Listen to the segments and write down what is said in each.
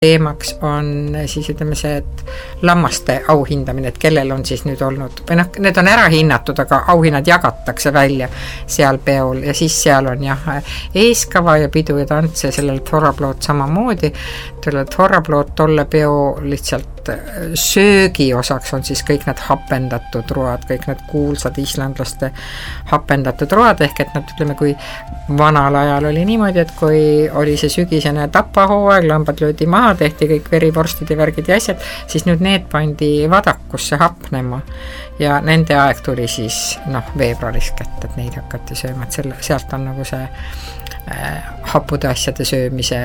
teemaks on siis ütleme see, et lammaste auhindamine, et kellel on siis nüüd olnud, või noh, need on ära hinnatud, aga auhinnad jagatakse välja seal peol ja siis seal on jah, eeskava ja pidu ja tants ja sellel Thoraploot samamoodi, Thoraploot tolle peo lihtsalt söögi osaks on siis kõik need hapendatud road, kõik need kuulsad islandlaste hapendatud road, ehk et nad ütleme, kui vanal ajal oli niimoodi, et kui oli see sügisene tapahooaeg, lambad löödi maha, tehti kõik verivorstid ja värgid ja asjad, siis nüüd need pandi vadakusse hapnema ja nende aeg tuli siis veebruaris kätte, et neid hakati sööma, et sealt on nagu see happude asjade söömise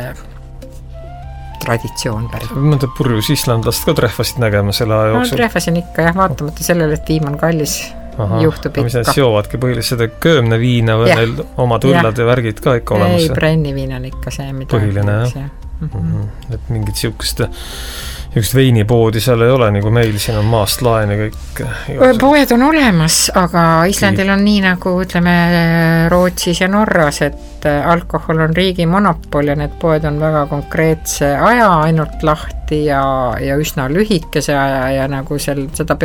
traditsioon päris. Mõnda purjus islandlast ka trehvasid nägema selle aja jooksul? No trehvasin ikka jah, vaatamata sellele, et viim on kallis. Juhtub ikka. Mis need joovadki põhiliselt seda köömne viina või neil omad õllad ja värgid ka ikka olemas? Ei, brännivin on ikka see, mida põhiline, jah. Et mingit siukest veinipoodi seal ei ole, nagu meil siin on maast laen ja kõik. Poed on olemas, aga Islandil on nii nagu ütleme Rootsis ja Norras, et alkohol on riigi monopol ja need poed on väga konkreetse aja ainult lahti ja üsna lühikese aja ja nagu sa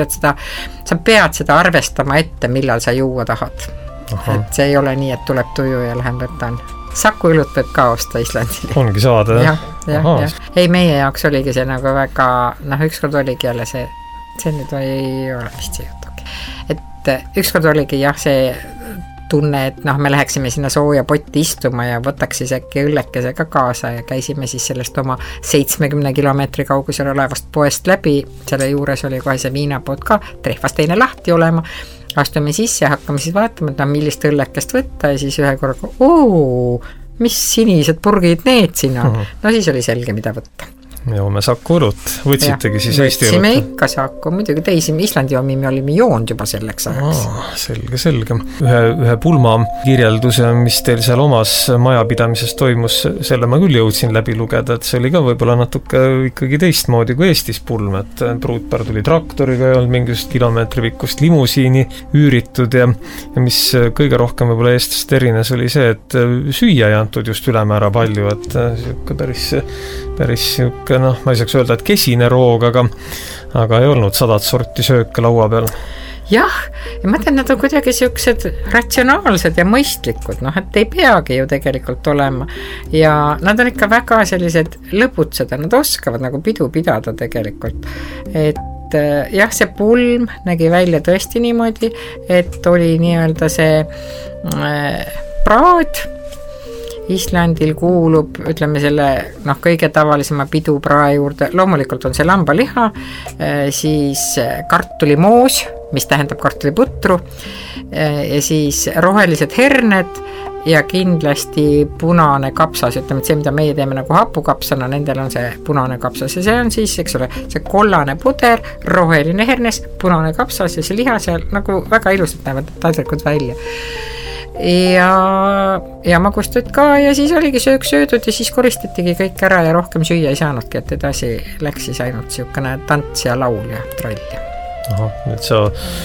pead seda arvestama ette, millal sa juua tahad. Et see ei ole nii, et tuleb tuju ja lähen võtan. Sakuilut võib ka osta Islandil. Ongi saada, jah? Ja. Ei, meie jaoks oligi see nagu väga, ükskord oligi jälle see nüüd ei ole vist see jutugi. Et ükskord oligi jah see tunne, et me läheksime sinna sooja potti istuma ja võtaks siis äkki õllekese ka kaasa ja käisime siis sellest oma 70 kilomeetri kaugusele olevast poest läbi, selle juures oli kohe see viinapood ka, trehvas teine lahti olema, astume sisse ja hakkame siis vaatama, et millist õllekest võtta ja siis ühe korraga, mis sinised purgid need siin on. No siis oli selge, mida võtta. Joome Saku õlut. Võtsitegi siis Eesti õlut? Võtsime ikka Saku, muidugi teisi Islandi omi me olime joonud juba selleks ajaks. Selge. Ühe pulma kirjelduse, mis teil seal omas majapidamises toimus, selle ma küll jõudsin läbi lugeda, et see oli ka võib-olla natuke ikkagi teistmoodi kui Eestis pulm, et pruutpär tuli traktoriga ja olnud mingist kilomeetri pikkust limusiini üüritud ja mis kõige rohkem võib-olla eestast erines oli see, et süüa ei antud just ülemäära palju, et päris siuke, ma ei saaks öelda, et kesine roog, aga ei olnud 100 sorti sööke laua peal. Jah, ja ma tean, nad on kuidagi siuksed ratsionaalsed ja mõistlikud, et ei peagi ju tegelikult olema ja nad on ikka väga sellised lõbutsed ja nad oskavad nagu pidu pidada tegelikult, et jah, see pulm nägi välja tõesti niimoodi, et oli nii-öelda see praad. Islandil kuulub, ütleme selle kõige tavalisema piduprae juurde, loomulikult on see lambaliha, siis kartulimoos, mis tähendab kartuliputru, ja siis rohelised herned ja kindlasti punane kapsas, ütleme, et see, mida meie teeme nagu hapukapsana, nendel on see punane kapsas ja see on siis, eks ole, see kollane puder, roheline hernes, punane kapsas ja see liha seal nagu väga ilusalt näevad taldrikud välja. Ja magustad ka ja siis oligi söök söödud ja siis koristatigi kõik ära ja rohkem süüa ei saanudki, et edasi läks siis ainult siukene tants ja laul ja troll. Nüüd sa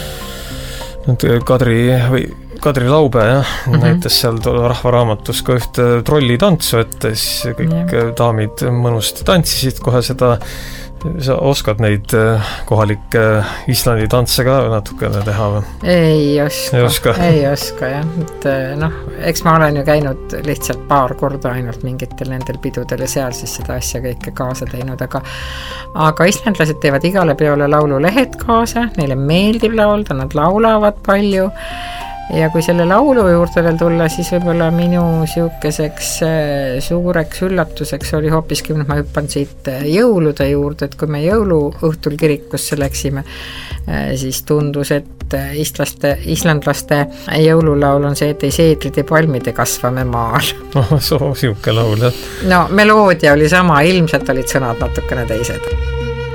Kadri Laube näitas seal rahvaraamatus ka ühte trollitantsu, et siis kõik daamid mõnusti tantsisid kohe seda. Sa oskad neid kohalikke Islandi tantse ka natukene teha või? Ei oska jah, et eks ma olen ju käinud lihtsalt paar korda ainult mingitel nendel pidudel ja seal siis seda asja kõike kaasa teinud, aga islandlased teevad igale peole laululehed kaasa, neile meeldib laulda, nad laulavad palju ja kui selle laulu juurde veel tulla, siis võib-olla minu siukeseks suureks üllatuseks oli hoopiski, ma hüppan siit jõulude juurde, et kui me jõuluõhtul kirikusse läksime, siis tundus, et islandlaste jõululaul on see, et ei seedrid ja palmid kasvame maal. Siuke laul, jah. No meloodia oli sama, ilmselt olid sõnad natukene teised.